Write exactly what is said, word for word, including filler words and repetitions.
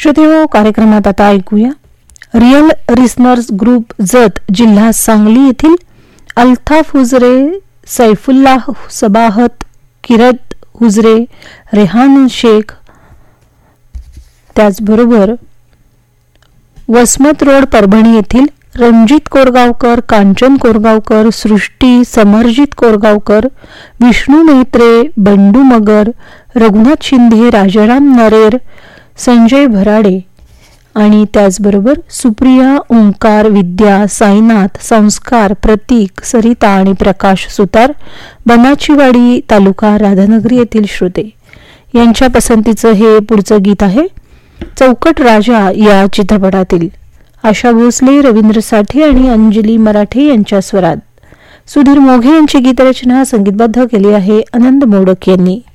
श्रोतेहो, कार्यक्रमात आता ऐकूया रियल रिस्नर्स ग्रुप जत जिल्हा सांगली येथील अल्ताफ हुजरे, सैफुल्लाह सबाहत, किरत हुजरे, रेहान शेख, त्याचबरोबर वसमत रोड परभणी येथील रणजित कोरगावकर, कांचन कोरगावकर, सृष्टी समरजित कोरगावकर, विष्णू मेत्रे, बंडू मगर, रघुनाथ शिंदे, राजाराम नरेर, संजय भराडे आणि त्याचबरोबर सुप्रिया, ओंकार, विद्या, साईनाथ, संस्कार, प्रतीक, सरिता आणि प्रकाश सुतार, बनाचीवाडी तालुका राधानगरी येथील श्रोते यांच्या पसंतीचं हे पुढचं गीत आहे चौकट राजा या चित्रपटातील. आशा भोसले, रवींद्र साठे आणि अंजली मराठे यांच्या स्वरात. सुधीर मोघे यांची गीतरचना संगीतबद्ध केली आहे आनंद मोडक यांनी.